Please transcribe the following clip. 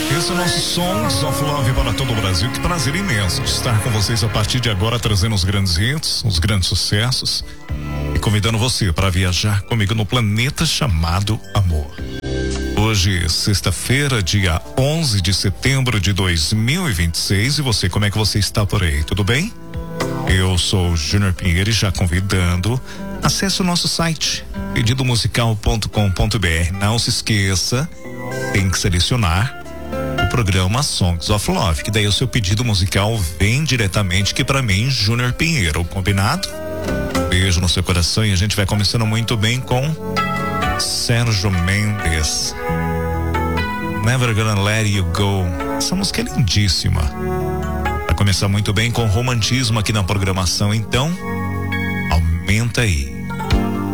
Esse é o nosso Songs of Love para todo o Brasil. Que prazer imenso estar com vocês a partir de agora, trazendo os grandes hits, os grandes sucessos e convidando você para viajar comigo no planeta chamado Amor. Hoje, sexta-feira, dia 11 de setembro de 2026. E você, como é que você está por aí? Tudo bem? Eu sou o Júnior Pinheiro e já convidando, acesse o nosso site pedidomusical.com.br. Não se esqueça, tem que selecionar o programa Songs of Love, que daí o seu pedido musical vem diretamente aqui para mim, Júnior Pinheiro, combinado? Beijo no seu coração e a gente vai começando muito bem com Sérgio Mendes, Never Gonna Let You Go. Essa música é lindíssima. Vai começar muito bem com romantismo aqui na programação, então aumenta aí.